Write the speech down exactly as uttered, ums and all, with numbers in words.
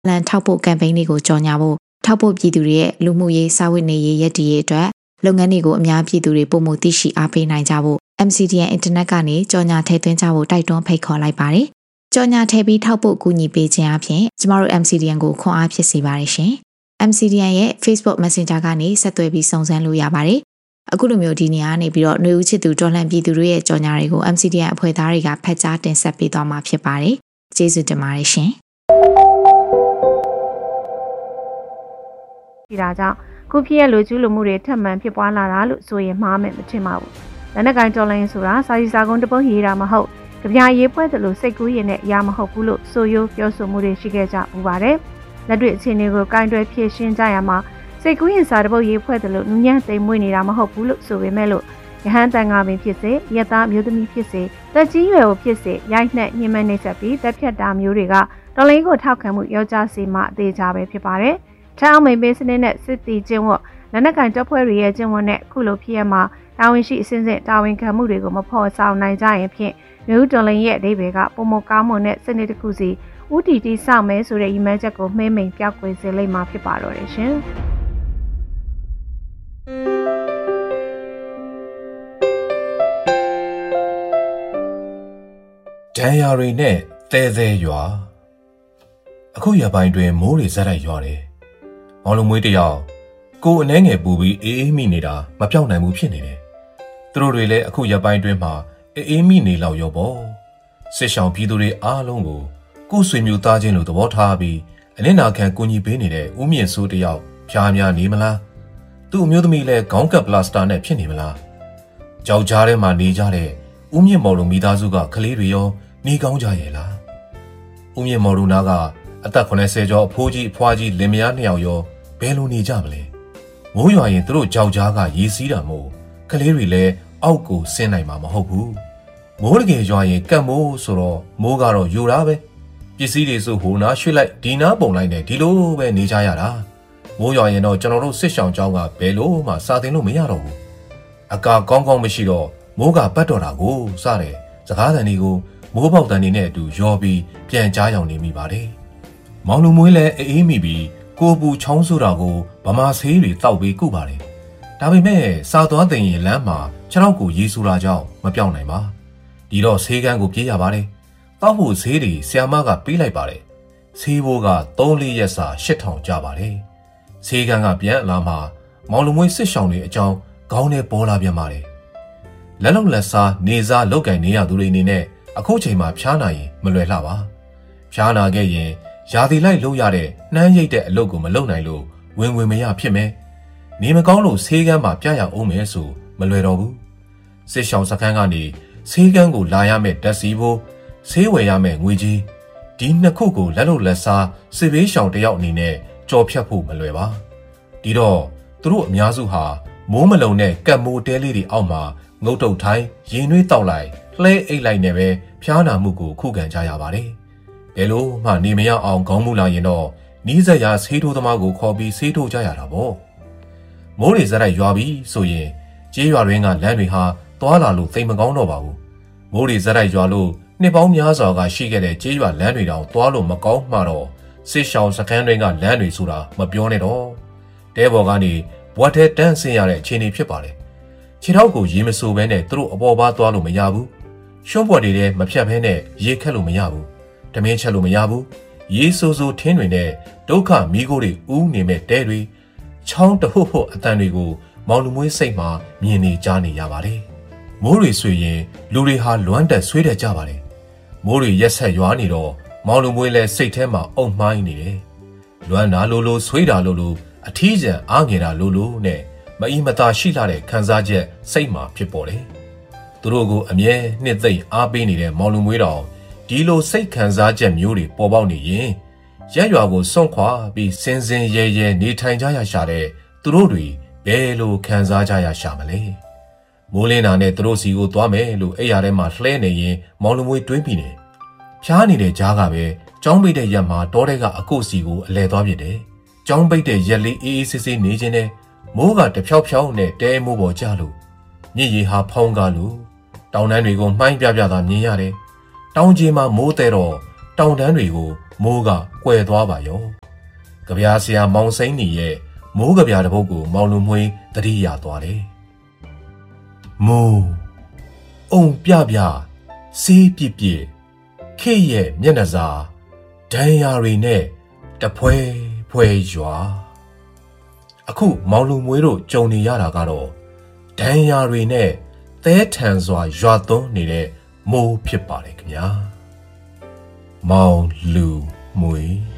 လန်ထောက်ဖို့ကမ်ပိန်းတွေကိုကြော်ညာဖို့ထောက်ဖို့ပြည်သူတွေရဲ့လူမှုရေးစာဝတ်နေရေးရည်တည်ရေးအတွက်လုပ်ငန်းတွေကိုအများပြည်သူတွေပုံမှုသိရှိအားပေးနိုင်ကြဖို့ M C D N Internet ကနေကြော်ညာထည့်သွင်းကြဖို့တိုက်တွန်းဖိတ်ခေါ်လိုက်ပါတယ်။ကြော်ညာထည့်ပြီးထောက်ဖို့ကူညီပေးခြင်းအပြင်ကျမတို့ M C D N ကိုခွန်အားဖြစ်စေပါတယ်ရှင်။ M C D N ရဲ့ Facebook Messenger ကနေဆက်သွယ်ပြီးစုံစမ်းလို့ရပါတယ်။အခုလိုမျိုးဒီနေရာကနေပြီးတော့ຫນွေဦးချစ်သူတော်လှန်ပြည်သူတွေရဲ့ကြော်ညာတွေကို M C D N အဖွဲ့သားတွေကဖတ်ကြားတင်ဆက်ပေးသွားမှာဖြစ်ပါတယ်။ကျေးဇူးတင်ပါတယ်ရှင်။ဒီဒါကြောင့်ခုဖြစ်ရလူကျူးလူမှုတွေထပ်မံဖြစ်ပွားလာတာလို့ဆိုရင်မှားမယ်မထင်ပါဘူး။လက်နက်ကိုင်တော်လှန်ရေးဆိုတာစာရီစာကုန်းတပုတ်ရေးတာမဟုတ်ကြပြရေးပွဲတယ်လို့စိတ်ကူးရင်နဲ့အရာမဟုတ်ဘူးလို့ဆိုရိုးပြောဆိုမှုတွေရှိခဲ့ကြပူပါတယ်။လက်တွေ့အခြေအနေကိုကင်တွယ်ဖြည့်ရှင်းကြရမှာစိတ်ကူးရင်စာတပုတ်ရေးဖွဲ့တယ်လို့နူးညံ့သိမ်မွေ့နေတာမဟုတ်ဘူးလို့ဆိုပေမဲ့လို့ရဟန်းတန်ငါပင်ဖြစ်စေရသားမျိုးသမီးဖြစ်စေတက်ကြီးရွယ်ကိုဖြစ်စေရိုက်နှက်ညှဉ်းပန်းနှိပ်စက်ပြီးတက်ဖြတ်တာမျိုးတွေကတော်လှန်ရေးကိုထောက်ခံမှုရောကြစေမှအသေးချပဲဖြစ်ပါတယ်။ထအောင်မိန်ပေးစနစ်နဲ့စစ်တီကျင်းဝတ်လက်နက်ကင်တပ်ဖွဲ့တွေရဲ့ကျင်းဝတ်နဲ့ခုလိုဖြစ်ရမှာတာဝန်ရှိအစဉ်စဉ်တာဝန်ခံမှုတွေကိုမဖော်ဆောင်နိုင်ကြရင်ဖြင့်မျိုးတော်လှန်ရဲ့အဓိပ္ပာယ်ကပုံမကောင်းမွန်တဲ့စနစ်တစ်ခုစီဦးတီတီစောင့်မဲဆိုတဲ့ရည်မှန်းချက်ကိုမှေးမိန်ပြောက်ကွယ်စေလိမ့်မှာဖြစ်ပါတော့တယ်ရှင်။ဒဏ်ရာတွေနဲ့သဲသဲရွာအခုရပိုင်းတွင်မိုးတွေဇက်တိုက်ရွာတယ်။မောင်လူမွေးတယောက်ကိုယ်အနှဲငယ်ပူပြီးအေးအေးမိနေတာမပြောင်းနိုင်ဘူးဖြစ်နေတယ်။သူတို့တွေလည်းအခုရပိုင်းတွင်မှာအေးအေးမိနေလောက်ရောပေါ့။စစ်ဆောင်ပြည်သူတွေအားလုံးကိုကိုယ်ဆွေမျိုးသားချင်းလိုသဘောထားပြီးအနစ်နာခံကူညီပေးနေတဲ့ဦးမြင့်စိုးတယောက်ဖြားများနေမလား။သူ့အမျိုးသမီးလည်းခေါင်းကပ်ပလတ်စတာနဲ့ဖြစ်နေမလား။ကြောက်ကြားထဲမှာနေကြတဲ့ဦးမြင့်မော်လူမိသားစုကကလေးတွေရောနေကောင်းကြရဲ့လား။ဦးမြင့်မော်လူနာကအသက်ခုနှစ်ဆယ်ကျော်အဖိုးကြီးအဖွားကြီးလင်မယားနှစ်ယောက်ရောဘယ်လိုနေကြမလဲ။မိုးရွာရင်သူတို့ကြောက်ကြားကရေစီးတာမို့ကလေးတွေလည်းအောက်ကိုဆင်းနိုင်မှာမဟုတ်ဘူး။မိုးတကယ်ရွာရင်ကတ်မိုးဆိုတော့မိုးကတော့ယူတာပဲ။ပစ္စည်းတွေဆိုဟိုနားရွှေ့လိုက်ဒီနားပုံလိုက်နဲ့ဒီလိုပဲနေကြရတာ။မိုးရွာရင်တော့ကျွန်တော်တို့စစ်ဆောင်ကျောင်းကဘယ်လိုမှစာသင်လို့မရတော့ဘူး။အကာကောင်းကောင်းမရှိတော့မိုးကပတ်တော်တာကိုစတဲ့စကားသံတွေကိုမိုးပေါက်တန်နေနဲ့အတူရောပြီးပြန်ကြားရောင်နေမိပါတယ်။မောင်လူမွေးလည်းအေးမိပြီးကိုပူချောင်းဆိုတာကိုဗမာဆေးတွေတောက်ပြီးကုပါတယ်။ဒါပေမဲ့စာသွားတင်ရင်လမ်းမှာခြေထောက်ကိုရေဆူတာကြောင့်မပြောင်းနိုင်ပါ။ဒီတော့ဆေးကန်းကိုပြေးရပါတယ်။တောက်ဖို့ဆေးတွေဆီယမကပေးလိုက်ပါတယ်။ဆေးဘိုးကသုံးလေးရက်စာရှစ်ထောင်ကျပါတယ်။ဆေးကန်းကပြန်အလာမှာမောင်လူမွေးစစ်ဆောင်တွေအကြောင်းခေါင်းထဲပေါ်လာပြန်ပါတယ်။လက်လုံးလက်စားနေစားလောက်ကင်နေရသူတွေအနေနဲ့အခုချိန်မှာဖျားနာရင်မလွယ်လှပါ။ဖျားနာခဲ့ရင်ရာသီလိုက်လုပ်ရတဲ့နှမ်းရိပ်တဲ့အလုပ်ကိုမလုပ်နိုင်လို့ဝင်ဝင်မရဖြစ်မယ်။နေမကောင်းလို့ဆေးကန်းမှာပြရအောင်မယ်ဆိုမလွယ်တော့ဘူး။စစ်ဆောင်စခန်းကနေဆေးကန်းကိုလာရမယ့်ဓာတ်စီဖို့ဆေးဝယ်ရမယ့်ငွေကြီးဒီနှစ်ခုကိုလက်လို့လက်စားစစ်ဘေးရှောင်တယောက်အနေနဲ့ကြော်ဖြတ်ဖို့မလွယ်ပါ။ဒီတော့သူတို့အများစုဟာမိုးမလုံတဲ့ကတ်မိုးတဲလေးတွေအောက်မှာငုတ်တုတ်ထိုင်းရင်နှွေးတောက်လိုက်လှဲအိတ်လိုက်နဲ့ပဲဖျားနာမှုကိုခုခံကြရပါတယ်။ဘယ်လိုမှနေမရအောင်ခေါင်းမူလာရင်တော့နီးစပ်ရာဆေးထိုးသမားကိုခေါ်ပြီးဆေးထိုးကြရတာပေါ့။မိုးတွေဇက်တိုက်ရွာပြီးဆိုရင်ကျေးရွာတွင်းကလမ်းတွေဟာသွားလာလို့သိမ်မကောင်းတော့ပါဘူး။မိုးတွေဇက်တိုက်ရွာလို့နှစ်ပေါင်းများစွာကရှိခဲ့တဲ့ကျေးရွာလမ်းတွေတောင်သွားလို့မကောင်းမှတော့စစ်ရှောင်းစခန်းတွေကလမ်းတွေဆိုတာမပြောနဲ့တော့။တဲဘော်ကနေဘွားထဲတန်းဆင်းရတဲ့အခြေအနေဖြစ်ပါလေ။ခြေထောက်ကိုရေမဆိုးဘဲနဲ့သူတို့အပေါ်ပါသွားလို့မရဘူး။ရှုံးပွက်တွေလည်းမဖြတ်ဘဲနဲ့ရေခက်လို့မရဘူး။တမင်းချက်လို့မရဘူး။ရေဆိုးဆိုးထင်းတွေနဲ့ဒုက္ခမီးခိုးတွေဥနေမဲ့တဲတွေချောင်းတဟုတ်ဟုတ်အတန်တွေကိုမောင်လူမွေးစိတ်မှာမြင်နေကြားနေရပါတယ်။မိုးတွေဆွေရင်လူတွေဟာလွမ်းတက်ဆွေးတက်ကြပါတယ်။မိုးတွေရက်ဆက်ရွာနေတော့မောင်လူမွေးလည်းစိတ်ထဲမှာအုံမှိုင်းနေတယ်။လွမ်းတာလိုလိုဆွေးတာလိုလိုအထီးကျန်အားငယ်တာလိုလိုနဲ့မအီမသာရှိလာတဲ့ခံစားချက်စိတ်မှာဖြစ်ပေါ်တယ်။သူတို့ကိုအမြဲနှစ်သိမ့်အားပေးနေတဲ့မောင်လူမွေးတော်ဒီလိုစိတ်ခံစားချက်မျိုးတွေပေါ်ပေါက်နေရင်ရက်ရွာကိုစွန့်ခွာပြီးစင်စင်ရဲရဲနေထိုင်ကြရရှာတဲ့သူတို့တွေဘယ်လိုခံစားကြရရှာမလဲ။မိုးလင်းတာနဲ့သူတို့စီကိုသွားမယ်လို့အိယာထဲမှာလှဲနေရင်မောင်လူမွေးတွေးပြီးနေ။ဖျားနေတဲ့ကြားကပဲကြောင်းပိတ်တဲ့ရက်မှာတောထဲကအကုတ်စီကိုအလဲသွားပြတယ်။ကြောင်းပိတ်တဲ့ရက်လေးအေးအေးဆေးဆေးနေခြင်းနဲ့မိုးကတဖြောက်ဖြောက်နဲ့တဲမိုးပေါ်ကျလို့မြစ်ရေဟာဖောင်းကားလို့တောင်တန်းတွေကိုမှိုင်းပြပြသာမြင်ရတယ်။တောင်ကြီးမှာမိုးတဲတော့တောင်တန်းတွေကိုမိုးကကွယ်သွားပါရော။ကြပြာဆရာမောင်စိမ့်နေရဲ့မိုးကြပြာတစ်ပုဒ်ကိုမောင်လူမွေးသတိရသွားတယ်။မိုးအုံပြပြစေးပြစ်ပြစ်ခေရဲ့မျက်နှာစာဒဏ်ရာတွေနဲ့တဖွဲဖွဲရွာအခုမောင်လူမွေးတို့ကြုံနေရတာကတော့ဒဏ်ရာတွေနဲ့သဲထန်စွာရွာသွန်းနေတဲ့မိုးဖြစ်ပါတယ်ခင်ဗျာမောင်လူမွေး